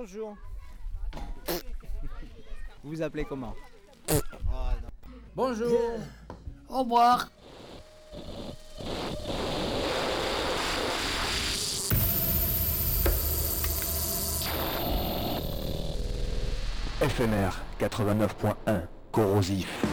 Bonjour. Vous vous appelez comment? Bonjour. Au revoir. FMR 89.1 corrosif.